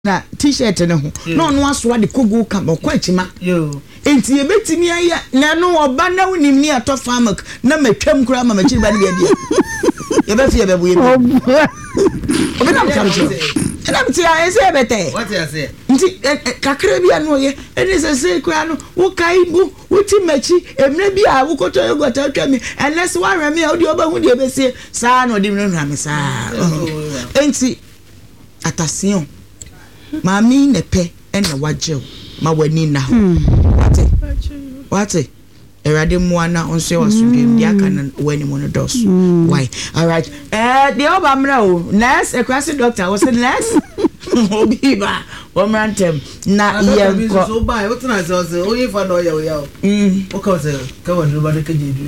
na t-shirt ne ho na ono aso ade kogu ka bokwa achima enti e betimi aya na no oba na wonim ni ato farmak na matwam kura ma machi ba ne bia ye be fie be bu ye obi na mkamcho na mti ya ese bete what you say nti kakra bia no ye ene se kura no wo kai bu wo ti machi emre bia wo koto yogota twami unless wa rame a odi oba hu de be se sa na odi no rame sa enti attention Mami nepe ene wajew ma wani na ho wate erade muana onse wasudem dia kan wani mo no dos why all right the oba mra o nurse a class doctor was the nurse obi ba o mrantem na ye ko so ba what na say o ye fa no ya o o ka say ka wa do ba de kejedu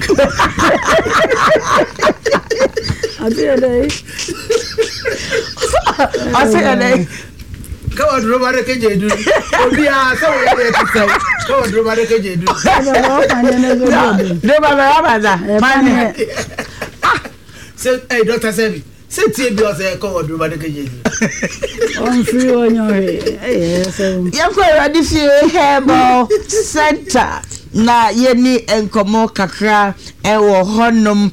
ade Kawa droba de kejedu. Obi a so we dey say. Kawa droba de kejedu. Droba me abaza. Man. Say hey Dr. Sebi. Say tie bi o say kawa droba de kejedu. On free on your so. Yanko ready fie herbal center. Na yeni enkomo kakra ewo honum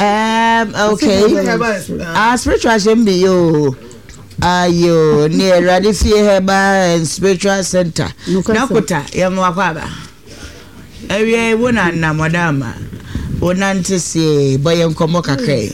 okay. Spiritual shembi yo. Ayo ni ready fie herbal and spiritual center nakota yamwa kwaba ewie wona na madama wona ntese boye nkomo kakrai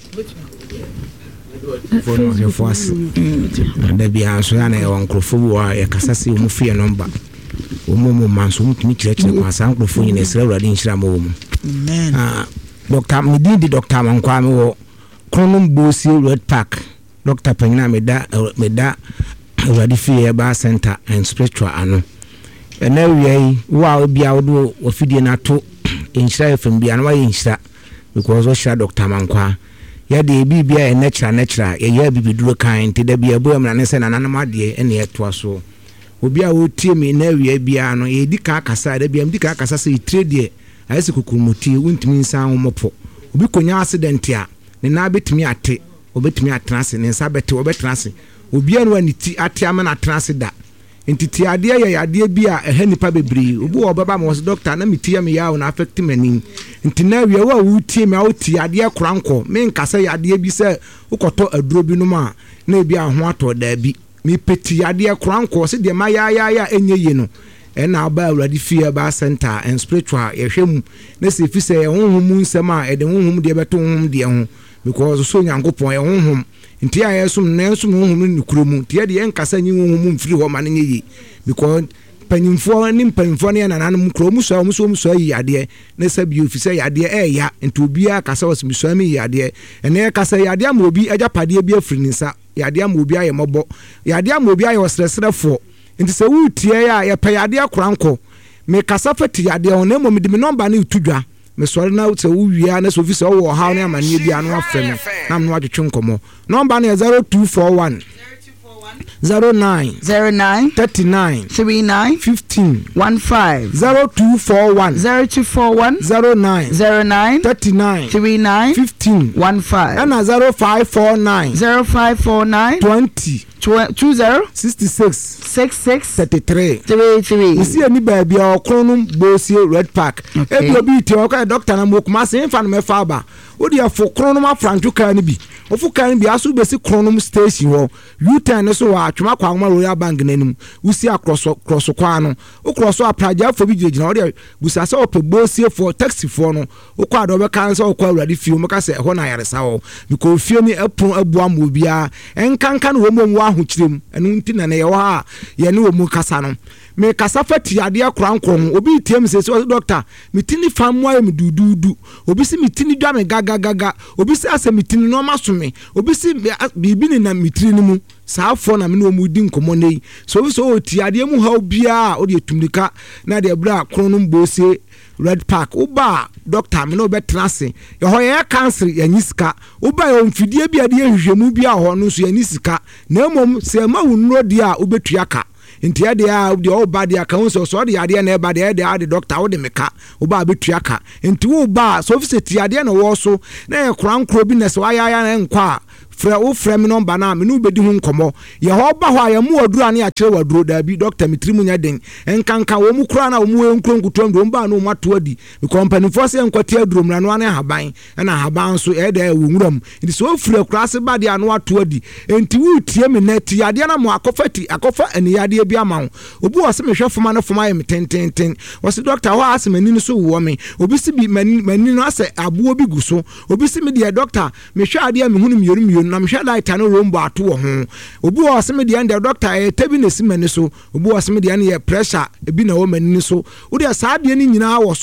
fono ke foas da bia so ya na e wankrofo wa ya kasase mu fie number omomo manso mutumi kirechire kwa sankrofo nyina esra urade nhyira ma wo mu amen Dr. Midindi Dr. Mankwame wo Kronum Bosi Red Park Dr. Pengina meda Uradi Fie Ba Center and Spiritual ano. Na wiei wa bia wo ofidie na to inhyira FM bia na wa inhyira because we share Dr. Mankwa ya de bibia e natural ye bibiduro kan te da bia bo amna ne se nananam ade ene eto aso obi a wo tie me na wiei bia no ye dika akasa da bia mdika akasa se trade ayese kokumuti wuntimi nsan wo mopo obi konya accident a ne na betimi ate obetimi atrase ne nsa bete obetrase obi anu aniti ate ama na trase da entiti ade ya ade bi a eha nipa bebri obi obeba ma doctor na mitia me ya na affect mani ntina wi wa wutie me awti ade koranko me nkasa ya ade bi se ukoto aduro bi no ma na ebi aho ato da bi me peti ade koranko se de ma ya enye ye no na aba Uradi Fie Ba Center and Spiritual yehwem na se fi se honhom nsem a ede honhom de beto honhom de ho because so nyankopon ye honhom nti ayesum na ensum honhom ni kuromu nti de enkasa nyi honhom mfiri ho ma ne yi because panimfo ni panimfo ne na nanum kuromu so yi ade na sabi ofise ya ade ya nti obi akasa wasmi so ami ya ade ene kasa ya ade ma obi ajapade bi afiri nsa ya ade ma obi ayemobo ya ade ma obi ayosresrefo nti se wutie ya ye payade akoranko me kasafati yade on emo me de me number na utudwa me sori na se wuwia na so fi se wo ha na amane bia no afem na me wadwetwe nkomo number na 0241 09 39 15 15 0241 09 39 15 and 0549 20 33 isi ani ba bia okronum Bosi Red Park e obi ti o ka doctor na mokuma se mfa no mefa ba odi afo kronum afrantu kan bi ofu kan bi aso besi kronum station ho U10 so wa atwema kwa ma Royal Bank nanim usi across kwa no ukroso apraja afo bi gina odi busa se ope Bosi for taxi for no ukwa do be kan se ukwa Uradi Fie mo ka se ho na yaresa ho because fie ni epon abua mo bia enkankan wo mo ahukirem enu ntina na ye wo ha ye ne wo mu kasa no me kasa fati ade akorankron obi tiem se doctor mitini famu ayi dududu obi si mitini dwa me gaga obi si ase mitini no masome obi si bibi ni na mitiri ni mu saafo na me no mu di nkomo nei so obi so oti ade mu ha obia o de tumnika na de bra kronum Bosi Red Park uba doctor me no betrase ye ho ye cancer ya nyisika uba ye mfidie bia de hwehwemu bia ho no so ya nyisika na emom se ma wunro dia ubetuaka nti ade a de oba de aka won so de ade na eba de ade doctor wo de meka uba betuaka nti wo ba so fi se ti ade na wo so na ye korankro bi na so ayaya na nkwa frɛ me number na me no bedi ho nkomo ye ho ba ho ayemu aduru ane akere waduro da bi doctor mitrim nya den enkanka wo mu kura na wo mu enkro nkutom do mba no mato adi me company for se enkwati aduru mra no ane haban na haban so e da wo nwuram ndi so fura kura se ba de ano ato adi enti wo tie me na ti ade na mo akofa aniyade bi ama obi wo se me hwefoma na foma ye me tenten wo se doctor ho ase mani so wo me obi se bi mani no ase abuo bi guso obi se me de doctor me hwa ade me hunu miyoru na me hwa light no rombo ato ho obi wo se me de ande doctor e tabi na si mani so obi wo se me de ane ye pressure ebi na wo mani so wo de saa de ni nyina wo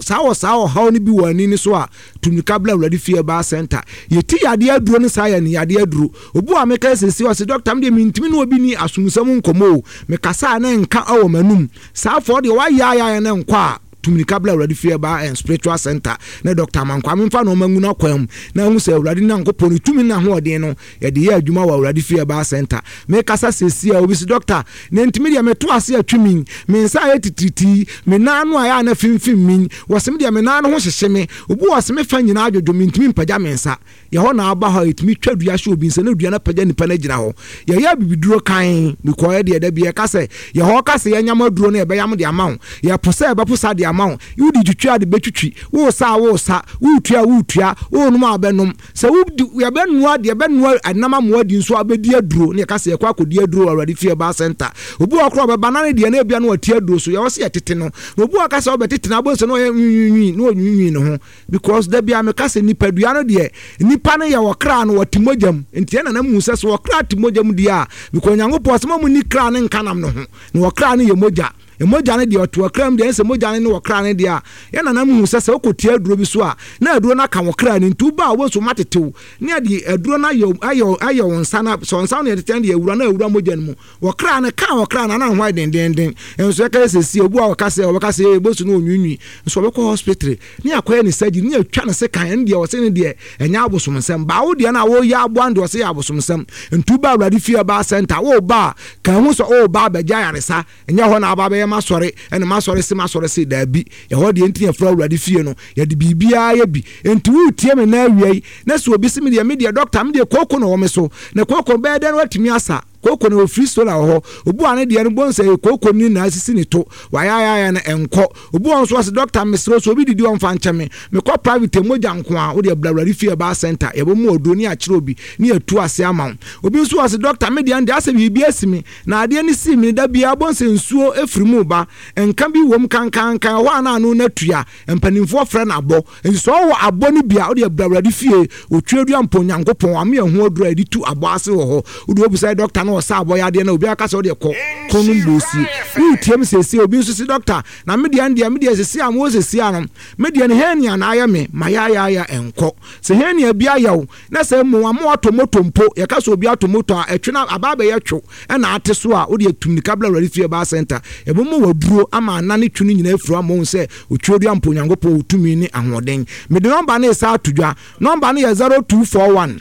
saa how ni bi wo ani so a tumika bla wladi fie ba center ye ti yade aduro ni saa ya ni yade aduro obi wo me ka sesi wo se doctor me de mintimi no obi ni asumsam nkomo me kasa na nka awo manum saa for de wa ya na nkwa tumika bla wladi fie ba and spiritual center na Dr. Mankwa me fa no mangu na kwam na hu se wladi na nkopɔ ni tumi na ho ɔden no ye de ye adwuma wa wladi fie ba center me kasa sesi a obi se doctor na ntimi de me to ase atwumi me nsa ye titriti me na no aya na finfin min wo se me de me na no ho hyehye me obi wo se me fa nyina adwodwo me ntimi mpaja me nsa ye ho na aba ha etimi twadua hye obi nsa na dua na paja nipa na gina ho ye ya bibiduro kan me ko ye de bi ye kase ye ho kase ye nyama duro na ye be yam de ama ho ye posa ye be posa de ama ho you di twitwa de betwitwi wo sa wo tua wo no ma benom se wo ye be noa de be noa anama mo adi nso abedi aduro na ye kase ye kwa akodi aduro already fie ba center obi okro be banana de na ebia na ati aduro so ye wo se ye tete no obi akase wo be tete na bo se no ye nwinwi no ho because da bia me kase nipa dua no de nipa no ye wo kra no watimojam enti na mu se so wo kra timojam dia because nyangopo se mo ni kra ne nkanam no ho na wo kra no ye moja emoja ne de oto kram de se moja ne wo kra ne de a ye nana mu se okoti aduro bi so a na aduro na ka wo kra ne ntu ba wo so matetew ne de aduro na ayo wonsa na so nsa na de de ewura na ewura moja ne mu wo kra ne ka wo kra na na ho den enso ka se si obu a wo ka se ebosu no onwinwi nso be ko hospital ne akoye ne surgery ne atwa ne se kan de wo se ne de enya abosom nsem ba wo de na wo ya abo ando se ya abosom nsem ntu ba awrade fie ba center wo ba kan hu so o ba ba ja yaresa enya ho na aba masore ene masore se da bi e ho de enti afra awrade fie no ye de bibia ya bi enti wo tie me na awiai na so obi se me de doctor me de koko no wo me so na koko be de no atimi asa koko no free solar ho obu ane de no bonse koko ni na asisi ni to waya na enko obu on so as doctor mesro so obi didi on fa ncheme me ko private moja nko a wo de blawari fie ba center e bo mu odo ni akire obi ni atu ase ama obi so as doctor me de ande ase bibi asimi na ade ni si mi da bia bonse nsuo efrimu ba enka bi wom kankan ho ana no na tua empanimfo frɛ na abo nso wo abo ni bia wo de blawari fie otwedu amponyankopon ame ho odura edi tu abo ase ho wo do obi say doctor no sa boy ade na obi aka se o de konum dosi wu tiem sesi obi nso si doctor na me de ande me de sesi am wo sesi anom me de ne hania na aya me ma ya enko se hania bia yawo na se mo amo atomoto mpo ye ka se obi atomoto a etwena ababa ye twu e na ate so a wo de tumnika bla wari fie ba center e bo mo waduro ama na ne twunu nyina afuru amon se otwedu amponyangopo otumi ni ahoden me de number na esa atudwa number na 0241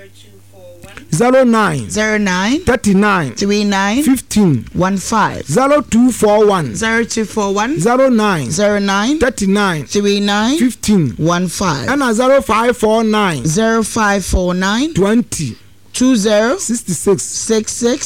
09 39 15 15 0241 09 39 15 and 0549 20 66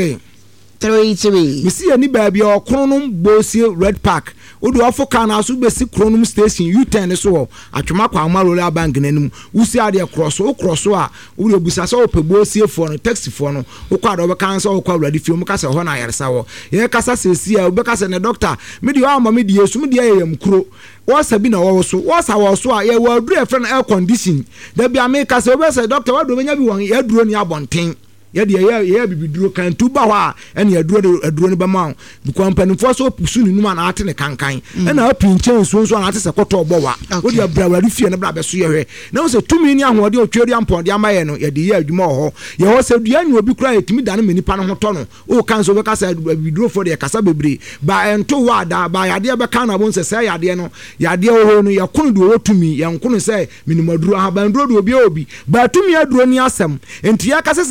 33 Missy any baby or Chronum Bosie Red Park. Udu ofo kana so be si Chronum station U10 so atwoma kwa amarola bank nanum usi ade cross a udu busa so pe Bosie for no taxi for no ukwa do be kan so ukwa awrade fi mu kasa ho na yaresa wo ye kasa sesi a ube kasa ne doctor me di o ma me di yesu me di ayem kuro wasa bi na wo so a ye wo aduru e friend air condition da bi ameka se ube se doctor wa do menya bi won ya duro ni abonten ya bibiduro kan tuba wa ene aduro ne bama because mpanimfo so pusu ni numa na ate ne kankan na apinche nso na ate se koto obowa wo de abrawari fie ne bra be so ye hwe na wo se tumi ni ahode otweri ampode amaye no ye de ye adwuma ho ye ho se dua nyu obi kura etimi dane menipa no hoto no o kan so be kasa bibiduro fo de kasa bebre ba ento wa da ba yade be kan na bon se yade no yade ho no ye kono de otumi ye nkono se minimaduro ha ba nduro de obi ba tumi aduro ni asem enti ya kasa se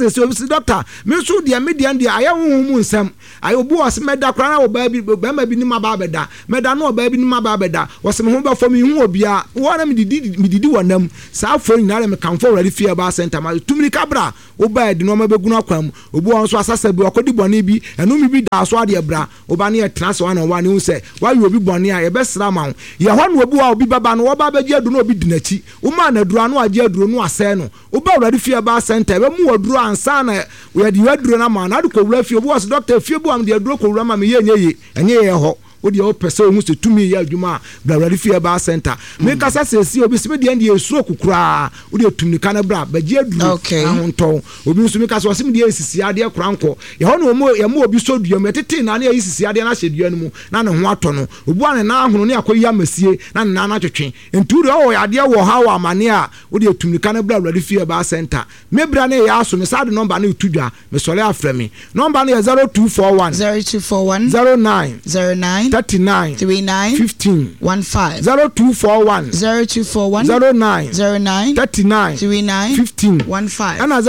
doctor me so de media de aya huhu nsem aye obu wose meda kra na oba bi ma bi ni ma ba beda meda na oba bi ni ma ba beda wose me ho ba fo me hu obia wo na me didi wonam sa afo nyina me kan for ready fear ba center ma tumini kabra oba de no ma begunu akwam obu won so asasa bi akodi bone bi enu mi bi da so ade bra oba na ye trans one on one hu se why you obi bone a ye be sra ma ye ho na obi wa obi baba no oba ba gi adu no obi dinachi wo ma na duro no agi aduro no ase no oba ready fear ba center be mu waduro ansa na we de waduro na ma na de ko wura fie obi was doctor fie bu am de aduro ko wura ma me ye enye ye ho odi o pese o hu se tumi ya adwuma bra ready fear ba center me kasa sesi obi se me de e suro kukura odi tumni kana bra ba gi aduro ahonto obi nso me kasa o se me de sisi ade kura nko ye ho no ye mo obi so duam etete na na ye sisi ade na hye dua no mu na ne ho ato no obi ane na ahono ne akoyi amasie na ne na twetwe enturi o ya ade wo ha wa mane a odi tumni kana bra ready fear ba center me bra na ya aso me sa de number na utudwa me sole afre me number na 0241 09 39 15 15 0241 09 39 15 15 and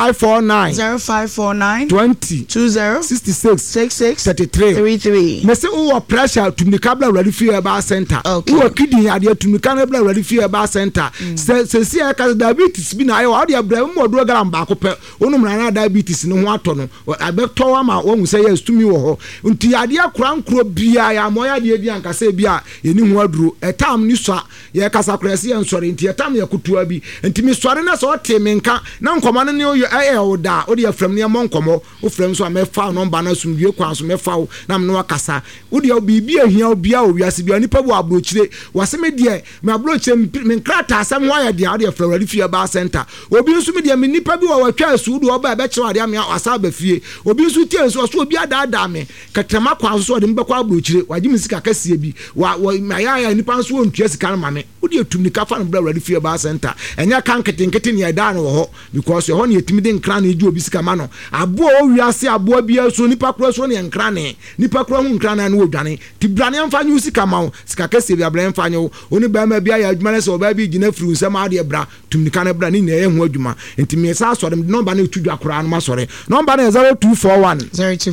0549 20 66 33 me say who pressure to me kabla ready fear ba center who kidney ade to me kabla ready fear ba center se see ka diabetes bi na ayo ade abra mo do gram ba ko pe onum na diabetes no ho ato no abeto wa ma wo say yes to me wo ho nti ade akura nkro bia ya moya de bi ankasa bia yeni ho aduro etam ni so ye kasa krese ye nsore nti etam ye kutua bi nti mi sore na so te menka na nkoma no ne oda odi afram ne mo nkomo o fram so amefa number na sumdue kwa so mefa na me no akasa odi obibi ahia obia owiase bia nipa bu abrochire wase me de me abrochire me nkrata asem ho ya de odi afram ready fear ba center obi nso me de me nipa bi wa twa asudu oba be kire ade ame asa ba fie obi nso tie so obi adada me katrama kwa so de mbekwa abrochire waji me sika kasie bi wa ya nipa nso ontua sika no mame odi etumni kafa no bra ready fear ba center enya kan ketenkete ne da no ho because ho ne etimi de nkra na eju obi sika ma no abo owiase abo bia so nipa kro so ne nkra ne nipa kro hu nkra na no odwane ti brane mfa nyu sika ma sika kasie bia bra mfa nyu oni ba ma bia ya adwuma ne so ba bi gina firi nsam ade bra tumni kan bra ni na ye hu adwuma enti me sa so de number na etudwa kra no ma sore number na 0241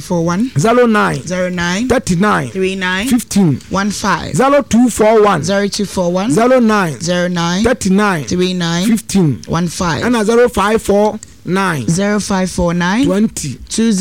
09 39 15 15 0241 09 39 15 15 and 0549 20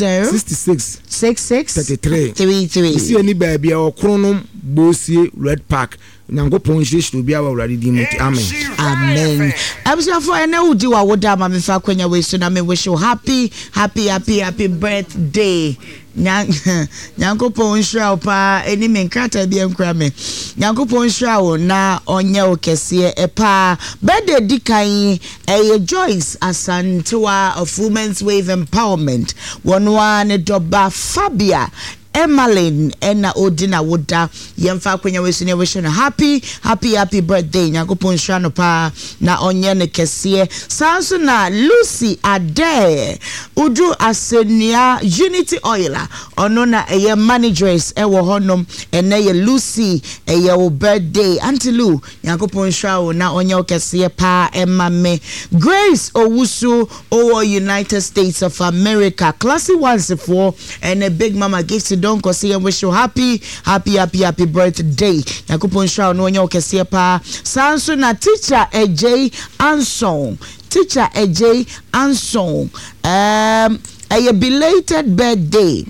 66 33 see any baby or chronom bosie red park nyankopon hyehyɛ obi awa urade di mu amen abusua for ena udi wa woda ma me fa kwanya we so na me wish you happy birthday nyankopon hyehyɛ pa eni me nkrata bi enkra me nyankopon hyehyɛ na onye okese epa birthday dikan Joyce Asantewa of Women's Wave Empowerment wonwa ne doba Fabia Emmeline ena odina woda yemfa kwenya wesu ne wish no happy birthday nyakopon hwa no pa na onye ne kese sanso na Lucy Ade udu asenia Unity Oil ono na eye managers ewo honom ene ye Lucy eye wo birthday Antilu nyakopon hwa na onye okese pa emame Grace Owusu owo United States of America classy ones for and a big mama gift don't go see and wish you happy birthday. Yakupon Shao no nyo kese pa. Sanso na teacher AJ Anson. A belated birthday.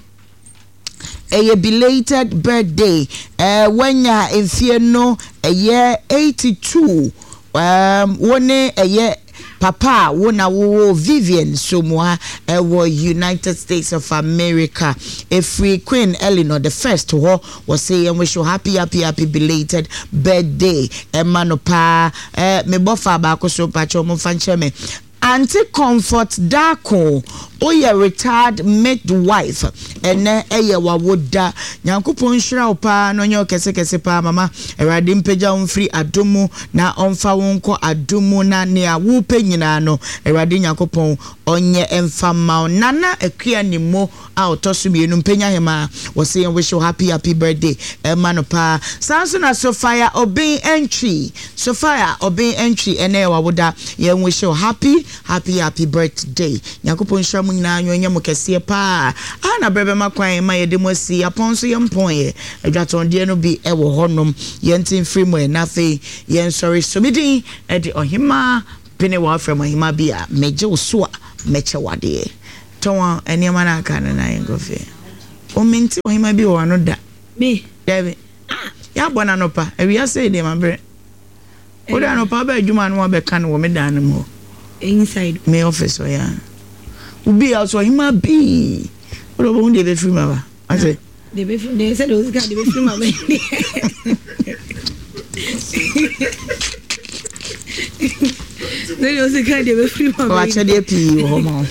When ya in fear no a year 82. One a year Papa wona wo Vivian Somwa ewo United States of America a free Queen Eleanor the first ho was saying wish you happy belated birthday emanopa me bofa ba ko so pacho mo fanche me Auntie Comfort Dako oye retired midwife ene eye wawoda nyankopon hira opa no nyo kese pa mama erade mpeja umfri adumu na onfa wonko adumu na ne awupe nyina no erade nyankopon onye emfama nana akua ni mo a otoso mienu mpenya hema we say wish you happy birthday manopa sanso na Sophia Obin entry ene wawoda ye wish you happy birthday yakopon hwamu nyina nyonya mo kese pa na brebe makwan ma ye demosi aponso ye mpon ye adwaton de no bi ewo honom ye ntin free mo na fe ye sorry so midin e de ohima pene wa from ohima bia meje oso a meche wade ton eniema na aka na yengofe o minti ohima bi wo no da me David ya bona no pa e wi say de mabre o da no pa ba adwuma no be kan wo me dan mo inside me office o ya ubi also ohima bi o do won de be free ma I say they said those guys they be free ma they also kind of free ma watch the pi ho ma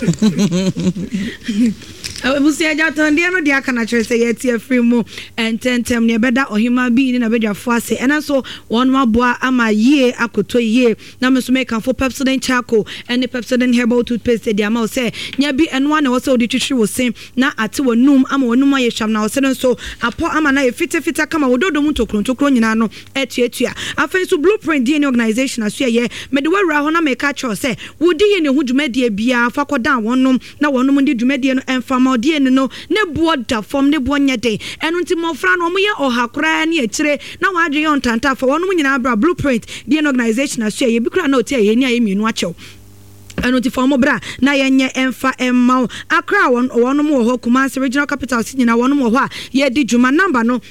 Abusi ajaton de no de aka na chere say yeti free mu ententem ne beda ohima bi ni na bedwa fo ase ena so won maboa ama ye akoto ye na me so make for Pepsodent charcoal and Pepsodent herbal toothpaste de ama say nya bi eno na wo say odi twitwi wo sem na ate wonum ama wonum aye hwam na wo say so apo ama na ye fita kama wododo mu tokro nyina no etuatua afen so Blueprint DNA organization aso ye me de wawura ho na make a cho say wodi ye ne hu dwumadie bia fa kodan wonum na wonum ndi dwumadie no emfa die no ne boda form ne bonya de eno nti mofra no moye ohakora ne akire na wadwe yon tanta fa wono nyina bra Blueprint the organization aso ye bi kra na oti ye ni ayemienu achew eno ti form bra na yenye emfa emma akra wono mo ho Kumasi regional capital city na wono mo ho a ye di djuma number no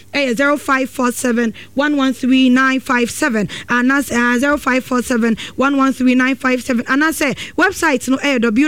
0547113957 anas 0547113957 anas website no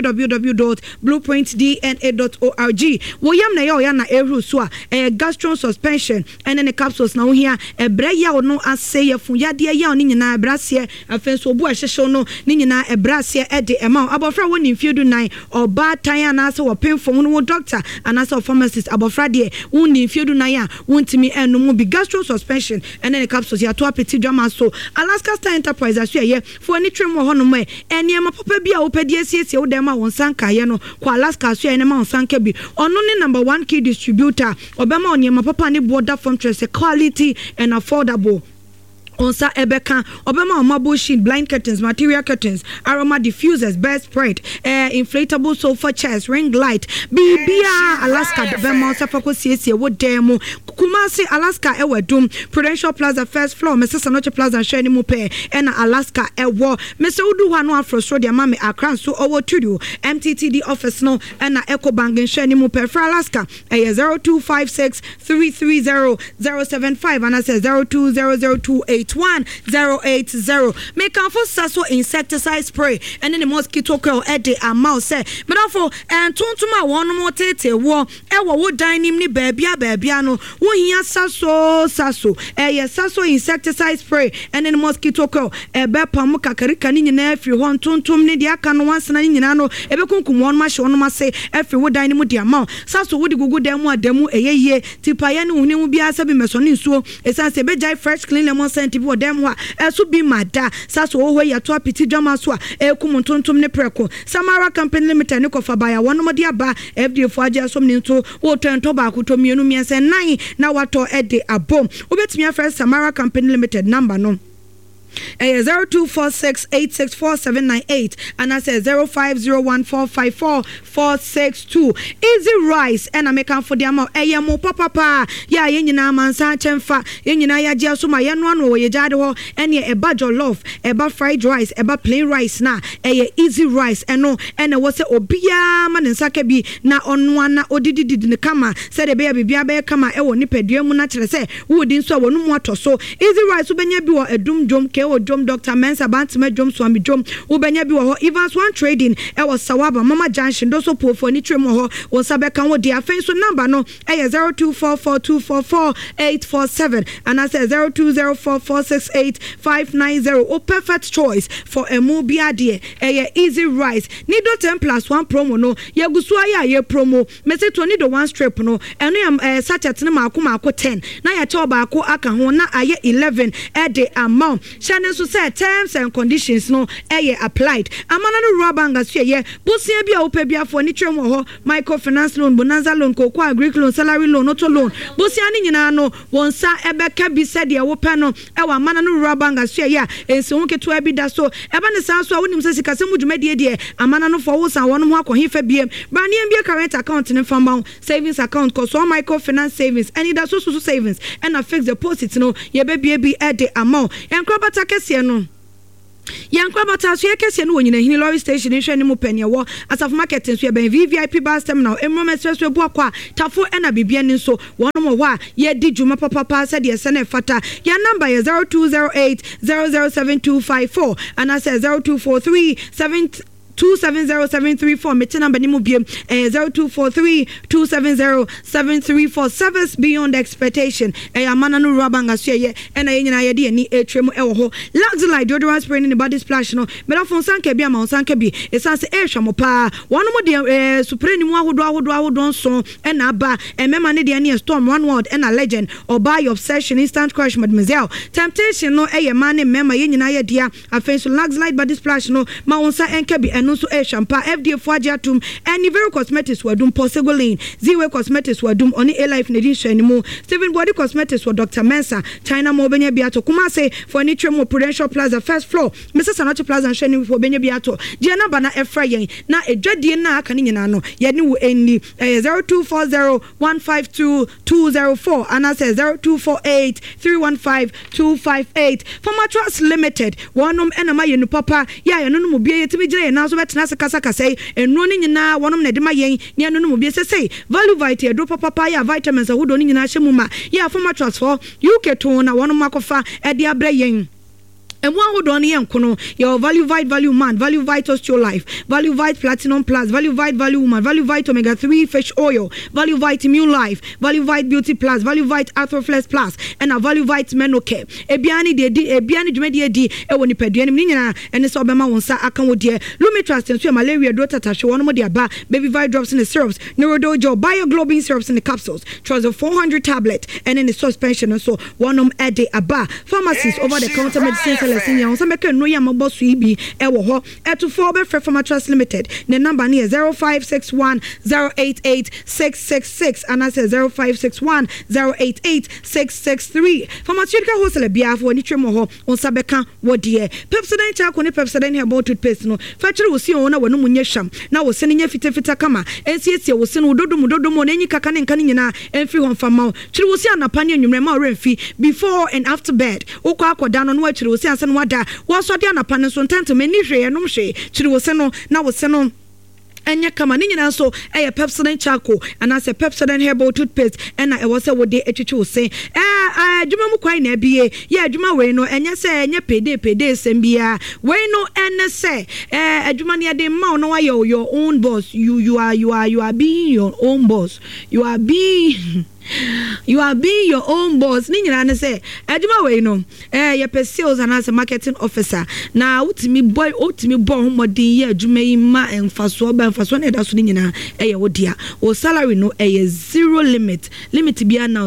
www.blueprintdna.org wo yam na ye na ehru so a gastron suspension ene ne capsules na wo hia ebre ya no ase ye fun yade ya ni nyina ebrase afenso obu ahyehye no ni nyina ebrase ede abofra woni mfiedu 9 oba tan anase wo penfo no doctor anase pharmacist abofra de woni mfiedu 9 a wontimi enum bi gastro suspension and then capsules ya to apeti dwama so Alaska Star Enterprise aso ye fo ni twem ho no me eniema papa bi a wo pedi asiesie wo dem a won sanka ye no kwa Alaska aso ye ne ma won sanka bi ono ne number 1 key distributor obema oniema papa ne border from trust quality and affordable onsa ebeka obema omabo sheet blind curtains material curtains aroma diffusers bed spread inflatable sofa chairs ring light bibia Alaska obema safako siesie wo demo Kumasi Alaska ewadum Prudential Plaza first floor Mr. Sanoche Plaza share ni mu pe na Alaska ewo Mr. Udu hanu afro dia mame Accra so owo tudio MTTD office no na Ecobank share ni mu pe for Alaska 0256330075 and I say 0200281080 make am for saso insecticide spray and then the mosquito coil ede amount say but for tontuma won mo tete wo ewo wo dining ni baabia no wo hia saso saso insecticide spray and then mosquito coil ebe pam kakarika ni nyina afiri ho tontom ni de aka no wansana ni nyina no ebe kunkum won ma hye won ma say afiri wo dining mu de amount saso wo de gugu demu adamu eyeye tipa ye ni huni mu bia sabi meso ni nsuo esanse be jai fresh clean lemon scent bi odem ho a eso bi mada saso wo ho ya to apiti dwama so a ekum tontom ne preko Samara Company Limited ne kofa baya wono mo de aba FD fo aja som ni nto wo tento ba akoto mienu miense nan na wato ede abom obetimi afre Samara Company Limited number no 0246864798 and I say 0501454462 easy rice and I make am for them mo papa ya yenyina mansa chemfa yenyina ya gia so ma ye no no ye jade ho ene e ba jollof e ba fried rice e ba plain rice na easy rice eno ene wo se obia ma nsaka bi na onwa na odididi ne kama se de be bibia be kama e wo nipadua mu na kire se wo di nso wonu mu atoso easy rice ubenya bi wo edum jom o jom Dr. Mensa Bantime jom swami jom ubenya bi wo ho Evans One Trading e wo Sawaba Mama Junction do so po for ni twem ho wo sabeka wo dia fen so number no 0244244847 and I say 0204468590 o perfect choice for a mobile de easy rice ni do 10+1 promo no ye gusu aya ye promo me say to ni do one strip no eno am sachet ne mako 10 na ya che ba ko aka ho na aye 11 e de amount Shannon so say terms and conditions no applied. Amana no Rabanga so ye bosia bia opebia for ni twem ho microfinance loan, bonanza loan, cocoa agric loan, salary loan, auto loan. Bosia ni nyina no wonsa ebeka bi said ye wo pe no ewa amana no Rabanga so ye enso won keto abi da so eba ne san so wonim se sika se mudwumade de amana no for wo san wono ho akɔhefa biem bra ne bia current account ne famba savings account cause so microfinance savings and that so savings and a fixed deposit no ye be at the amount and crop attack no Yankrabata so yekese no nyina hini lorry station hwe ne mo panye wo asaf marketing so ye VIP bus terminal emrom express we bo akwa tafo na bibia ni so wono mo ho a ye di djuma papa said ye sene fata ya number ye 0208 007254 and I say 0243 270-734 mete number ni mu biem 0243-270-734 service beyond expectation amana no Rabanga so ye na ye nyina ye de ani etrem ewo ho Luxury deodorant spray in the body splash no me da fon sanka bi ama sanka bi esanse ehwamo pa wono mo de spray ni mu ahodo so na aba mema ne de ani storm one word na legend or buy obsession instant crush mademoiselle temptation no man mema ye nyina ye dia afenso Luxury body splash no ma wonsa enka bi no so champa FDA Fuajatum and Nivero Cosmetics were dum Posegoline Ziwe Cosmetics were dum oni a life nedin anymore Steven Body Cosmetics were Dr. Mensa China Mobenya Biato Kumase for Nitremo Prudential Plaza first floor Mrs. Sanachi Plaza and Shani for Benya Biato Diana Bana Efrayen na a dready na kanina no yeni wu eni 0240-152-204 and I say 0248-315-258 for Mattress Limited one enema yenu papa ya no mo bia yetimi gire na so betena se kasa say enro ni nyina wonom na de ma yen ne no mo bia say value vitae do papa ya vitamins ahodo ni nyina hyemu ma ya for Mattress for UK to na wonom akofa e de abre yen and one who don't kono your value value man value osteo life value platinum plus value value woman value omega 3 fish oil value immune life value beauty plus value arthroflex plus and a value menoke ebiani dwumade di e woni padua nim nyina ene so obema wonsa aka wo de lumitrust and so malaria do tatashe wono mo de aba baby vi drops in the syrups neurodojo bioglobin syrups in the capsules trozo 400 tablet and in the suspension and so one ede aba pharmacies over the counter medicine Senior, some make no yam boss be ewo ho eto for be from Mattress Limited. The number near 0561-088-666 and I say 0561-088-663. For Matrika Hostel Bia for Nitremo ho on Sabeka wodie. Pepsodent cha koni Pepsodent hair about toothpaste no. Factory will see ona wonu munye sham. Na wo sene nya fita kama. NCS wo sene wododo mo nenyi kaka ne nka nyina emfi ho fama. Chiri wo si anapa ne nwumre ma remfi before and after bed. Okwa akoda no chiri wo si wada waso de anapa so ntante mani hwe enom hwe chiri wo se no na wo se no enya kama ni nyina so Pepsodent charcoal and as a Pepsodent herbal toothpaste and I was say wo de etwetwe wo se adwuma mu kwai na bie ya adwuma we no enya se enya pede sembia we no ene se adwuma ne de ma no your own boss you are being your own boss you are being your own boss ni nyina ne say adwuma we no ye pe sales and as a marketing officer na utimi boy homodin ye adwuma yi ma emfaso ne da so ni nyina ye wo dia o salary no zero limit bia na o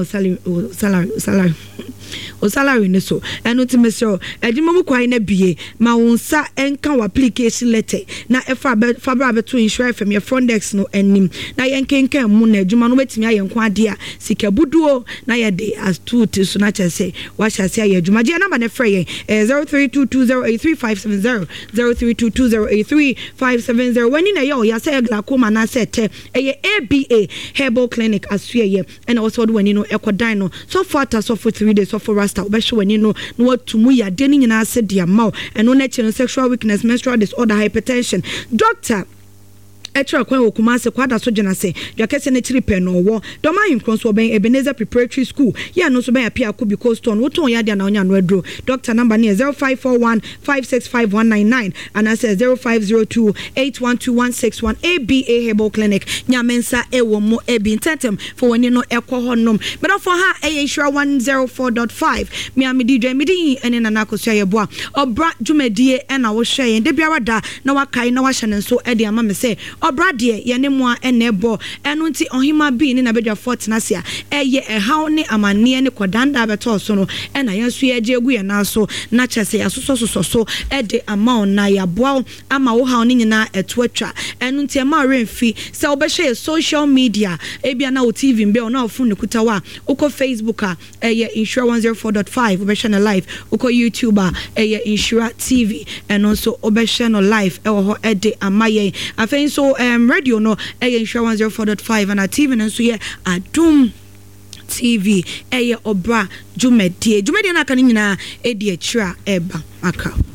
salary ne so eno timi so adwuma mu kwai na bie ma wonsa enka wa application letter na fabra beto insure from your front desk no enim na yenkenkan mu na adwuma no betimi ayenko ade a sikabuduo na ye de as two to so na say wa sha say ye adwuma je number na frey 0322083570 0322083570 when na ye ya say glaucoma na say te ABA herbal clinic asue ye and also when you know ekodan no so for 3 days so for rasta obesho when you know no tumu ya de ni nyina ase dia maw and no natural sexual weakness menstrual disorder hypertension doctor Etra kwa okumase kwada so jena se yakese ne chiripe no wo doma yinkron so ben Ebenezer Preparatory School ya no so ben apia ko bi coaston wo ton ya dia na onya no adro doctor number ne 0541565199 and I say 0502812161 ABA Herbal Clinic nyamensa ewo mo ebi tentem for when no ekọ honom but for her sure 104.5 me amedi dwa medi ene na nakosua ye boa obra dwumadie ena wo hwe ye de biara da na wakai na wa hye ne so e de ama me se obrade ye ne mo enebo eno nti ohima bi ne na bedwa fort na sia eye ehaw ne amane ne kodanda beto so no ena yenso ye egu ye na so na chese asoso ede ama ona ya boa ama wo haw ne nyina eto atwa eno nti ma remfi se obehye social media ebia na o TV mbe ona ofun ne kutawa uko Facebook eye Insure 104.5 obehye na live uko YouTube eye Insure TV eno so obehye no live ewo ho ede amaye afen so radio no eye Insure 104.5 and TV no so ye Adum TV eye obra jumedie na kan nyina edi achira eba aka